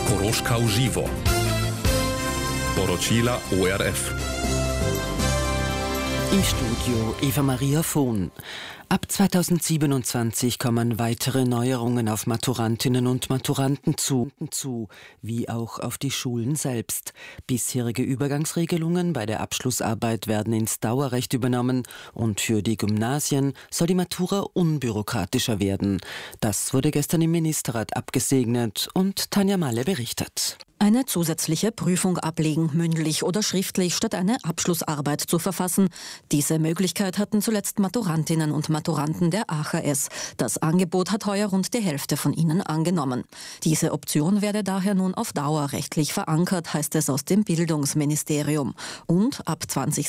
Koroška v živo. Poročila ORF. Im Studio Eva Maria Vohn. Ab 2027 kommen weitere Neuerungen auf Maturantinnen und Maturanten zu, wie auch auf die Schulen selbst. Bisherige Übergangsregelungen bei der Abschlussarbeit werden ins Dauerrecht übernommen und für die Gymnasien soll die Matura unbürokratischer werden. Das wurde gestern im Ministerrat abgesegnet und Tanja Malle berichtet. Eine zusätzliche Prüfung ablegen, mündlich oder schriftlich, statt eine Abschlussarbeit zu verfassen. Diese Möglichkeit hatten zuletzt Maturantinnen und Maturanten der AHS. Das Angebot hat heuer rund die Hälfte von ihnen angenommen. Diese Option werde daher nun auf Dauer rechtlich verankert, heißt es aus dem Bildungsministerium. Und ab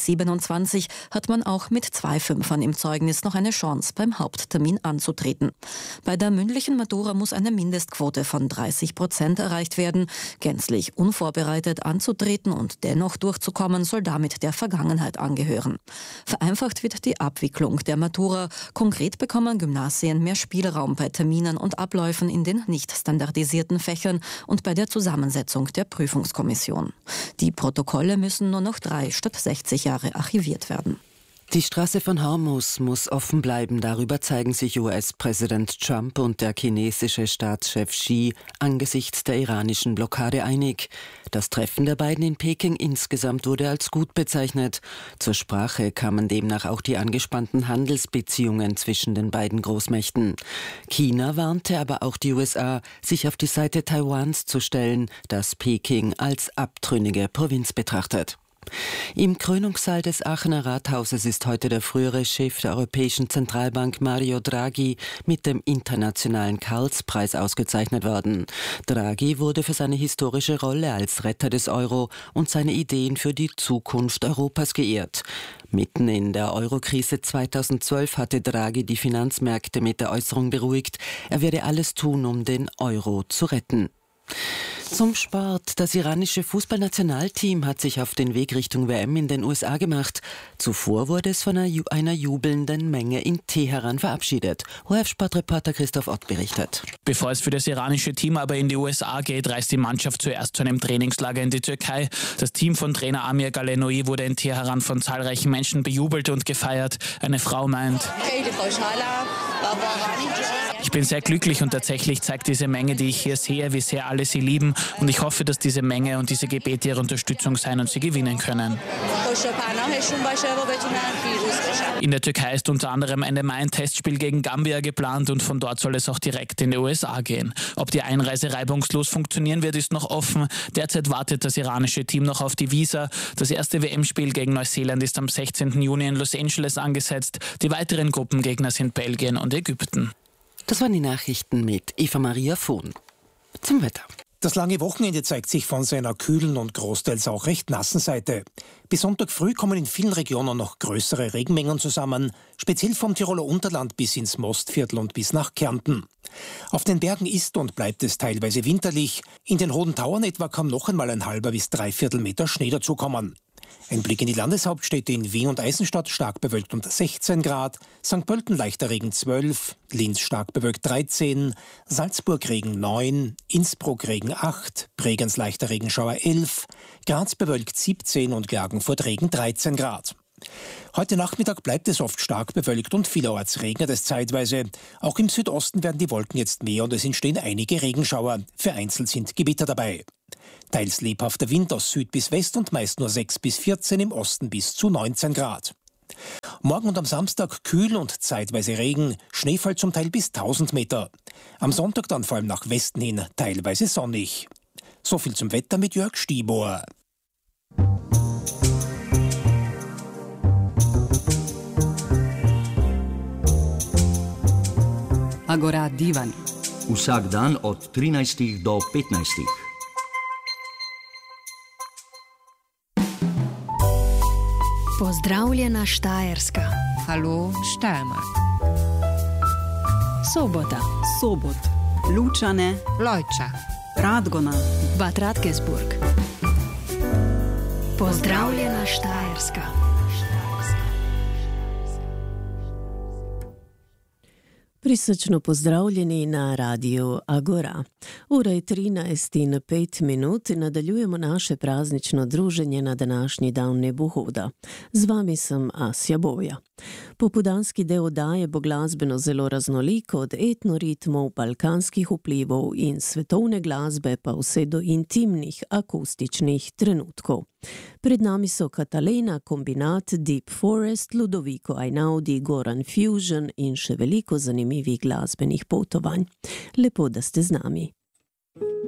2027 hat man auch mit 2 Fünfern im Zeugnis noch eine Chance, beim Haupttermin anzutreten. Bei der mündlichen Matura muss eine Mindestquote von 30% erreicht werden. Gänzlich unvorbereitet anzutreten und dennoch durchzukommen, soll damit der Vergangenheit angehören. Vereinfacht wird die Abwicklung der Matura. Konkret bekommen Gymnasien mehr Spielraum bei Terminen und Abläufen in den nicht standardisierten Fächern und bei der Zusammensetzung der Prüfungskommission. Die Protokolle müssen nur noch 3 statt 60 Jahre archiviert werden. Die Straße von Hormuz muss offen bleiben. Darüber zeigen sich US-Präsident Trump und der chinesische Staatschef Xi angesichts der iranischen Blockade einig. Das Treffen der beiden in Peking insgesamt wurde als gut bezeichnet. Zur Sprache kamen demnach auch die angespannten Handelsbeziehungen zwischen den beiden Großmächten. China warnte aber auch die USA, sich auf die Seite Taiwans zu stellen, das Peking als abtrünnige Provinz betrachtet. Im Krönungssaal des Aachener Rathauses ist heute der frühere Chef der Europäischen Zentralbank Mario Draghi mit dem internationalen Karlspreis ausgezeichnet worden. Draghi wurde für seine historische Rolle als Retter des Euro und seine Ideen für die Zukunft Europas geehrt. Mitten in der Eurokrise 2012 hatte Draghi die Finanzmärkte mit der Äußerung beruhigt, er werde alles tun, um den Euro zu retten. Zum Sport. Das iranische Fußballnationalteam hat sich auf den Weg Richtung WM in den USA gemacht. Zuvor wurde es von einer jubelnden Menge in Teheran verabschiedet. ORF-Sportreporter Christoph Ott berichtet. Bevor es für das iranische Team aber in die USA geht, reist die Mannschaft zuerst zu einem Trainingslager in die Türkei. Das Team von Trainer Amir Galenoui wurde in Teheran von zahlreichen Menschen bejubelt und gefeiert. Eine Frau meint: Ich bin sehr glücklich und tatsächlich zeigt diese Menge, die ich hier sehe, wie sehr alle sie lieben. Und ich hoffe, dass diese Menge und diese Gebete ihre Unterstützung sein und sie gewinnen können. In der Türkei ist unter anderem Ende Mai ein Testspiel gegen Gambia geplant und von dort soll es auch direkt in die USA gehen. Ob die Einreise reibungslos funktionieren wird, ist noch offen. Derzeit wartet das iranische Team noch auf die Visa. Das erste WM-Spiel gegen Neuseeland ist am 16. Juni in Los Angeles angesetzt. Die weiteren Gruppengegner sind Belgien und Ägypten. Das waren die Nachrichten mit Eva Maria Vohn. Zum Wetter. Das lange Wochenende zeigt sich von seiner kühlen und großteils auch recht nassen Seite. Bis Sonntag früh kommen in vielen Regionen noch größere Regenmengen zusammen, speziell vom Tiroler Unterland bis ins Mostviertel und bis nach Kärnten. Auf den Bergen ist und bleibt es teilweise winterlich. In den Hohen Tauern etwa kann noch einmal ein halber bis 3/4 Meter Schnee dazukommen. Ein Blick in die Landeshauptstädte in Wien und Eisenstadt stark bewölkt und 16 Grad, St. Pölten leichter Regen 12, Linz stark bewölkt 13, Salzburg Regen 9, Innsbruck Regen 8, Bregenz leichter Regenschauer 11, Graz bewölkt 17 und Klagenfurt Regen 13 Grad. Heute Nachmittag bleibt es oft stark bewölkt und vielerorts regnet es zeitweise. Auch im Südosten werden die Wolken jetzt mehr und es entstehen einige Regenschauer. Vereinzelt sind Gewitter dabei. Teils lebhafter Wind aus Süd bis West und meist nur 6 bis 14, im Osten bis zu 19 Grad. Morgen und am Samstag kühl und zeitweise Regen, Schneefall zum Teil bis 1000 Meter. Am Sonntag dann vor allem nach Westen hin teilweise sonnig. So viel zum Wetter mit Jörg Stibor. Agora Divan. Vsak dan od 13 do 15. Pozdravljena Štajerska. Hallo Steiermark. Sobota. Sobot. Lučane. Lojča. Radgona. Bad Radkersburg. Pozdravljena Štajerska. Prisrčno pozdravljeni na radiju Agora. Ura je 13:05 in nadaljujemo naše praznično druženje na današnji dan nebohoda. Z vami sem Asja Boja. Popoldanski del oddaje bo glasbeno zelo raznolik, od etnoritmov, balkanskih vplivov in svetovne glasbe pa vse do intimnih akustičnih trenutkov. Pred nami so Catalena, Kombinat, Deep Forest, Ludovico Einaudi, Goran Fusion in še veliko zanimivih glasbenih potovanj. Lepo, da ste z nami.